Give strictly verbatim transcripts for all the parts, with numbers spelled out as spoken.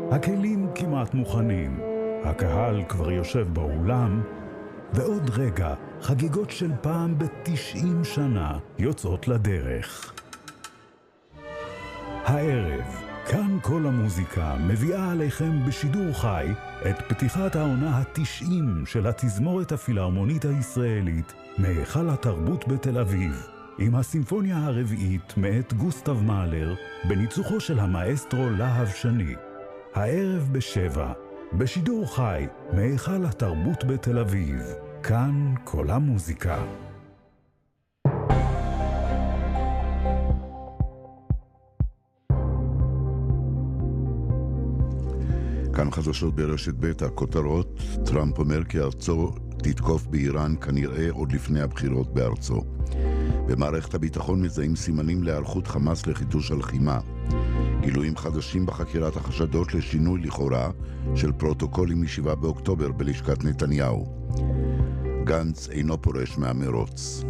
הכלים כמעט מוכנים, הקהל כבר יושב באולם, ועוד רגע חגיגות של פעם ב-תשעים שנה יוצאות לדרך. הערב, כאן כל המוזיקה מביאה עליכם בשידור חי את פתיחת העונה ה-תשעים של התזמורת הפילהרמונית הישראלית מהיכל התרבות בתל אביב, עם הסימפוניה הרביעית מאת גוסטב מאלר בניצוחו של המאסטרו להב שני. הערב בשבע, בשידור חי מהיכל התרבות בתל אביב, כאן כל המוזיקה. כאן חדשות ברשת ב', הכותרות: טראמפ אומר כי ארצו תתקוף באיראן כנראה עוד לפני הבחירות בארצו. במערכת הביטחון מזהים סימנים להיערכות חמאס לחידוש הלחימה. גילויים חדשים בחקירת החשדות לשינוי לכאורה של פרוטוקולים משבעה באוקטובר בלשכת נתניהו. גנץ אינו פורש מהמרוץ.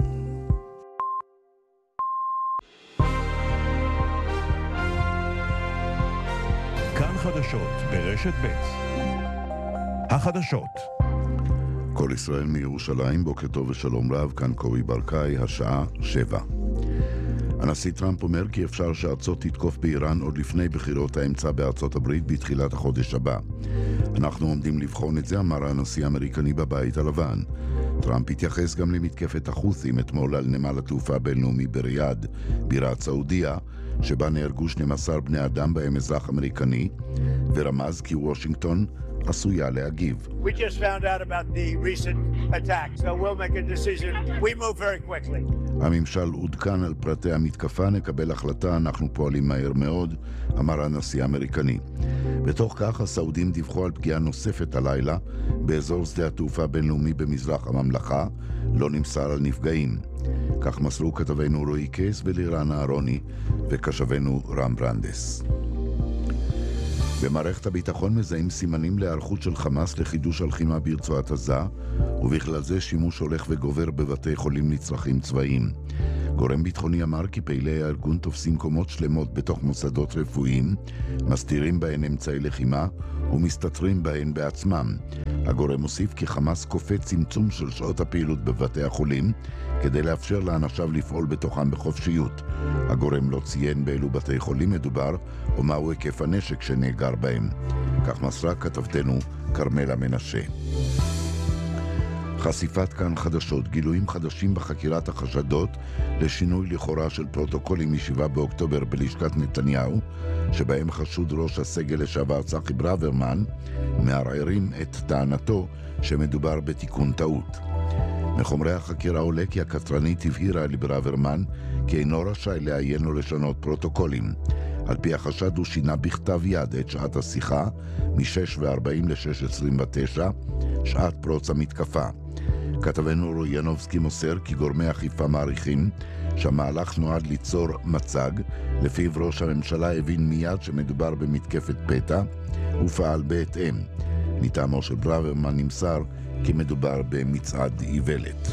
כאן חדשות ברשת ב'. החדשות. כל ישראל מירושלים, בוקר טוב ושלום רב, כאן קובי ברקאי, השעה שבע. הנשיא טראמפ אומר כי אפשר שארצו תתקוף באיראן עוד לפני בחירות האמצע בארצות הברית בתחילת החודש הבא. אנחנו עומדים לבחון את זה, אמר הנשיא האמריקני בבית הלבן. טראמפ התייחס גם למתקפת החות'ים אתמול על נמל התעופה הבינלאומי בריאד, בירת סעודיה, שבה נהרגו שנים עשר בני אדם בהם אזרח אמריקני, ורמז כי וושינגטון עשויה להגיב. We just found out about the recent attack, so we'll make a decision. We move very quickly. הממשל עודכן על פרטי המתקפה, נקבל החלטה, אנחנו פועלים מהר מאוד, אמר הנשיא האמריקני. בתוך כך הסעודים דיווחו על פגיעה נוספת הלילה באזור שדה התעופה הבינלאומי במזרח הממלכה, לא נמסר על נפגעים. כך מסרו כתבנו רועי קייס ולירן אהרוני וקשבנו רם ברנדס. במערכת הביטחון מזהים סימנים להיערכות של חמאס לחידוש הלחימה ברצועת עזה, ובכלל זה שימוש הולך וגובר בבתי חולים לצרכים צבאיים. גורם ביטחוני אמר כי פעילי הארגון תופסים קומות שלמות בתוך מוסדות רפואיים, מסתירים בהן אמצעי לחימה ומסתתרים בהן בעצמם. הגורם מוסיף כי חמאס כופה צמצום של שעות הפעילות בבתי החולים כדי לאפשר לאנשיו לפעול בתוכם בחופשיות. הגורם לא ציין באילו בתי חולים מדובר או מהו היקף הנשק שנאגר בהם. כך מסרה כתבתנו קרמלה מנשה. חשיפת כאן חדשות, גילויים חדשים בחקירת החשדות לשינוי לכאורה של פרוטוקולים משבעה באוקטובר בלשכת נתניהו, שבהם חשוד ראש הסגל לשעבר צחי ברוורמן, מערערים את טענתו שמדובר בתיקון טעות. מחומרי החקירה עולה כי הקטרנית הבהירה לברוורמן כי אינו רשאי לעיין או לשנות פרוטוקולים. על פי החשד הוא שינה בכתב יד את שעת השיחה מ-שש וארבעים ל-שש עשרים ותשע, שעת פרוץ המתקפה. כתבנו רועי ינובסקי מוסר כי גורמי אכיפה מעריכים שהמהלך נועד ליצור מצג, לפיו ראש הממשלה הבין מיד שמדובר במתקפת פתע, ופעל בהתאם. מטעמו של ברוורמן נמסר כי מדובר במצעד איוולת.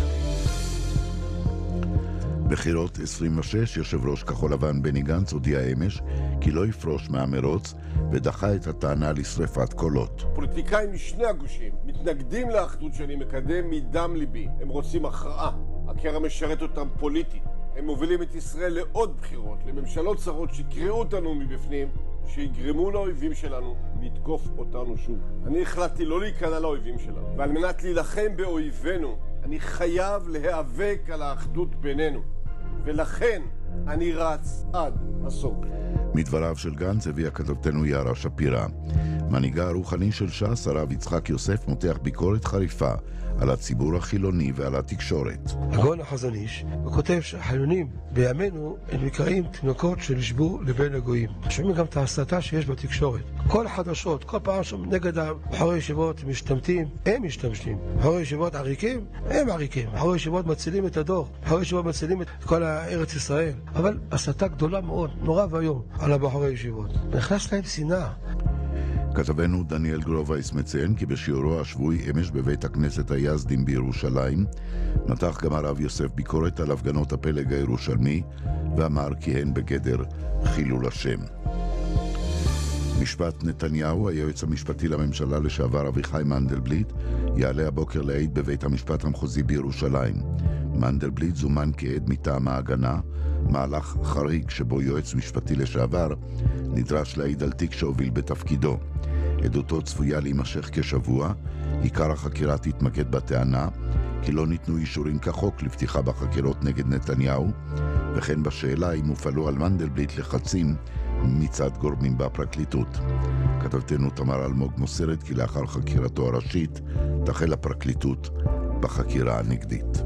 בחירות עשרים ושש, יושב ראש כחול לבן בני גנץ הודיע אמש כי לא יפרוש מהמרוץ ודחה את הטענה לשריפת קולות. פוליטיקאים משני הגושים מתנגדים לאחדות שאני מקדם מדם ליבי. הם רוצים הכרעה. הקרע משרת אותם פוליטית. הם מובילים את ישראל לעוד בחירות, לממשלות צרות שיקראו אותנו מבפנים, שיגרמו לאויבים שלנו לתקוף אותנו שוב. אני החלטתי לא להיכנע לאויבים שלנו, ועל מנת להילחם באויבינו אני חייב להיאבק על האחדות בינינו, ולכן אני רץ עד הסוף. מדבריו של גנץ הביאה כתבתנו יערה שפירא. מנהיגה הרוחני של ש"ס, הרב יצחק יוסף, מותח ביקורת חריפה על הציבור החילוני ועל התקשורת. הגאון החזון איש, הוא כותב שהחילונים בימינו הם נקראים תינוקות שנשבו לבין הגויים. שומעים גם את ההסתה שיש בתקשורת. כל החדשות, כל פעם שומעים נגד בחורי ישיבות משתמטים, הם משתמשים. בחורי ישיבות עריקים, הם עריקים. בחורי ישיבות מצילים את הדור. בחורי ישיבות מצילים את כל הארץ ישראל. אבל הסתה גדולה מאוד, נורא והיום, על הבחורי ישיבות. נכנס להם שנאה. כתבנו דניאל גרובייס מציין כי בשיעורו השבועי אמש בבית הכנסת היזדים בירושלים מתח גם הרב יוסף ביקורת על הפגנות הפלג הירושלמי ואמר כי הן בגדר חילול השם. במשפט נתניהו, היועץ המשפטי לממשלה לשעבר אביחי מנדלבליט יעלה הבוקר לעיד בבית המשפט המחוזי בירושלים. מנדלבליט זומן כעד מטעם ההגנה, מהלך חריג שבו יועץ משפטי לשעבר נדרש להעיד על תיק שהוביל בתפקידו. עדותו צפויה להימשך כשבוע. עיקר החקירה תתמקד בטענה כי לא ניתנו אישורים כחוק לפתיחה בחקירות נגד נתניהו, וכן בשאלה אם הופעלו על מנדלבליט לחצים מצד גורמים בפרקליטות. כתבתנו תמר אלמוג מוסרת כי לאחר חקירתו הראשית תחל הפרקליטות בחקירה הנגדית.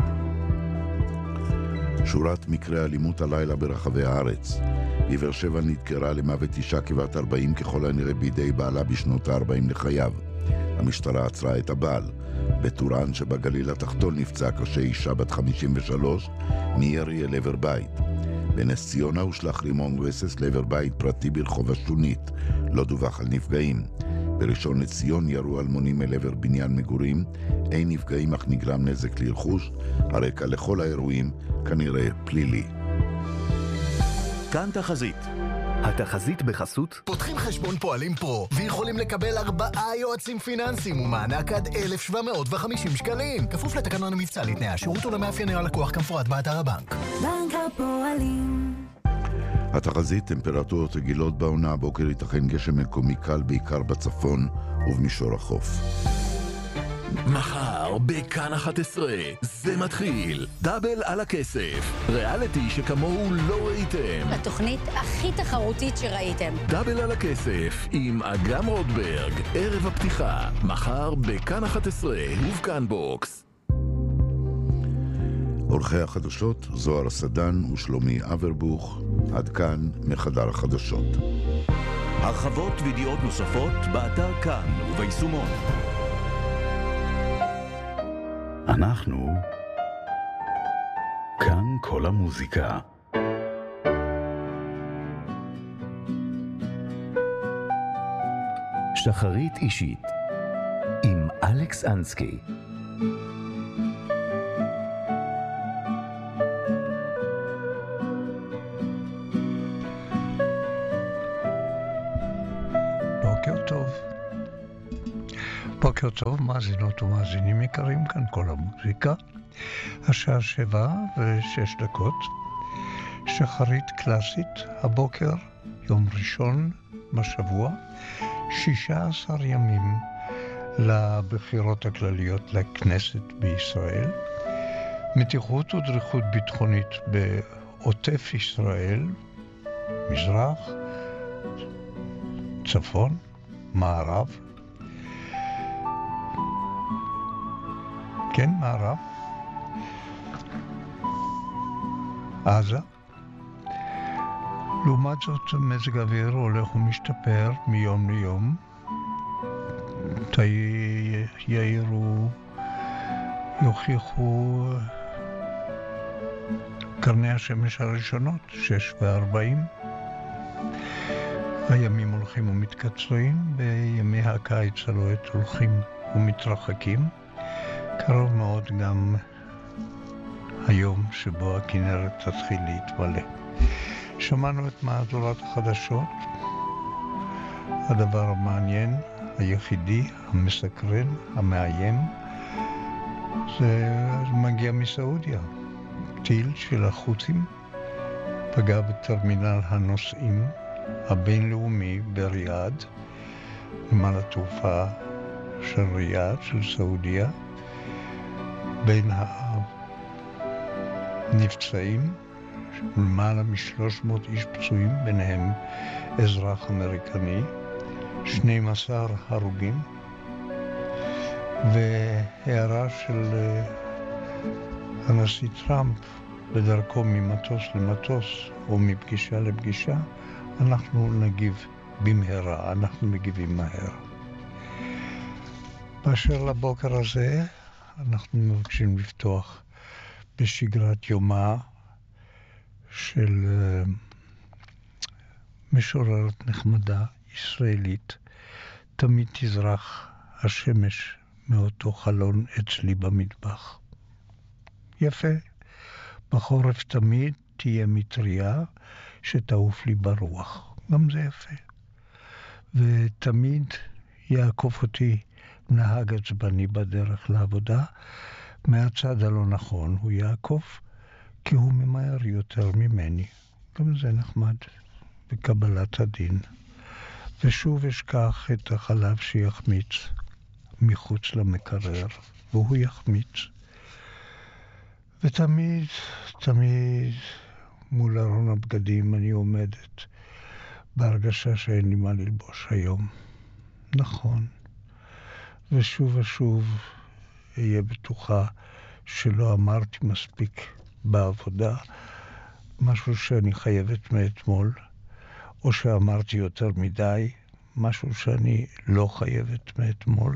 שורת מקרי אלימות הלילה ברחבי הארץ. בבאר שבע נדקרה למוות אישה כבת ארבעים ככל הנראה בידי בעלה בשנות ה-ארבעים לחייו. המשטרה עצרה את הבעל. בטורען שבגליל התחתון נפצעה קשה אישה בת חמישים ושלוש מירי אל עבר בית. בנס ציונה הושלך רימון רסס לעבר בית פרטי ברחוב השונית. לא דווח על נפגעים. בראשון לציון ירו אלמונים אל עבר בניין מגורים. אין נפגעים אך נגרם נזק לרכוש. הרקע לכל האירועים כנראה פלילי. כאן תחזית. התחזית בחסות פותחים חשבון פועלים פרו ויכולים לקבל ארבעה יועצים פיננסיים ומענק עד אלף שבע מאות וחמישים שקלים. כפוף לתקנון המבצע, לתנאי השירות ולמאפייני הלקוח כמפורט באתר הבנק. בנק הפועלים. התחזית, טמפרטורות רגילות בעונה, בוקר ייתכן גשם מקומי קל בעיקר בצפון ובמישור החוף. מחר בכאן אחת עשרה זה מתחיל דאבל על הכסף, ריאליטי שכמוהו לא ראיתם, התוכנית הכי תחרותית שראיתם. דאבל על הכסף עם אגם רוטברג, ערב הפתיחה מחר בכאן אחת עשרה ובכאן בוקס. עורכי החדשות זוהר סדן ושלומי אברבוך. עד כאן מחדר החדשות. הרחבות וידיעות נוספות באתר כאן וביישומון. אנחנו כאן כל המוזיקה. שחרית אישית עם אלכס אנסקי. בוקר טוב. בוקר טוב, מאזינות ומאזינים יקרים, כאן כל המוזיקה. השעה שבע ושש דקות. שחרית קלאסית, הבוקר, יום ראשון בשבוע, שישה עשר ימים לבחירות הכלליות לכנסת בישראל. מתיחות ודריכות ביטחונית בעוטף ישראל, מזרח, צפון, מערב, כן, מערב, עזה. לעומת זאת, מזג האוויר הולך ומשתפר מיום ליום. יאירו, יוכיחו קרני השמש הראשונות, שש וארבעים. הימים הולכים ומתקצרים, בימי הקיץ הלוהט הולכים ומתרחקים. קרוב מאוד גם היום שבו הכנרת תתחיל להתמלא. שמענו את מהדורת החדשות. הדבר המעניין, היחידי, המסקרן, המאיים, זה מגיע מסעודיה. טיל של החות'ים פגע בטרמינל הנוסעים הבינלאומי בריאד, נמל התעופה של ריאד, של סעודיה. בין הנפצעים, למעלה משלוש מאות איש פצועים, ביניהם אזרח אמריקני, שנים עשר הרוגים, והערה של הנשיא טראמפ בדרכו ממטוס למטוס או מפגישה לפגישה, אנחנו נגיב במהרה, אנחנו מגיבים מהר. באשר לבוקר הזה, אנחנו מבקשים לפתוח בשגרת יומה של uh, משוררת נחמדה ישראלית. תמיד תזרח השמש מאותו חלון אצלי במטבח. יפה. בחורף תמיד תהיה מטריה שתעוף לי ברוח. גם זה יפה. ותמיד יעקוף אותי נהג עצבני בדרך לעבודה. מהצד הלא נכון הוא יעקוף, כי הוא ממהר יותר ממני. גם זה נחמד בקבלת הדין. ושוב אשכח את החלב שיחמיץ מחוץ למקרר, והוא יחמיץ. ותמיד, תמיד מול ארון הבגדים אני עומדת בהרגשה שאין לי מה ללבוש היום. נכון. ושוב ושוב אהיה בטוחה שלא אמרתי מספיק בעבודה, משהו שאני חייבת מאתמול, או שאמרתי יותר מדי, משהו שאני לא חייבת מאתמול.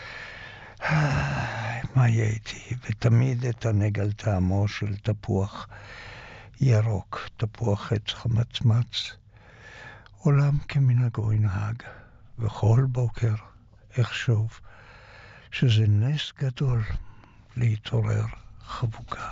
מה יהיה איתי? ותמיד את הנגל טעמו של תפוח ירוק, תפוח עץ חמצמץ. עולם כמנהגו ינהג, וכל בוקר אחשוב שזה נס גדול להתעורר חבוקה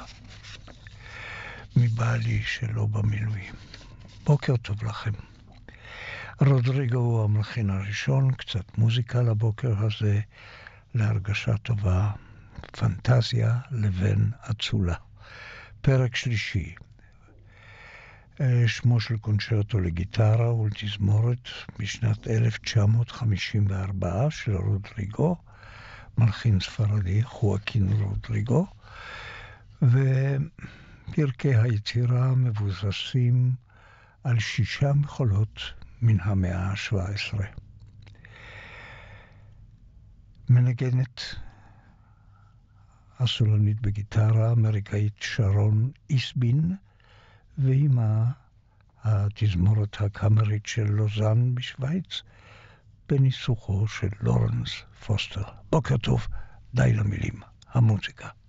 מבעלי שלא במילואים. בוקר טוב לכם. רודריגו הוא המלחין הראשון, קצת מוזיקה לבוקר הזה, להרגשה טובה, פנטזיה לבין אצולה. פרק שלישי, שמו של קונצ'רטו לגיטרה ולתזמורת משנת אלף תשע מאות חמישים וארבע של רודריגו, מלחין ספרדי, חואקין רודריגו, ופרקי היצירה מבוססים על שישה מחולות מן המאה ה-שבע עשרה. מנגנת הסולנית בגיטרה האמריקאית שרון איסבין, ועימה התזמורת הקאמרית של לוזאן בשוויץ, בניסוחו של לורנס פוסטר. בוקר טוב, די למילים, המוזיקה.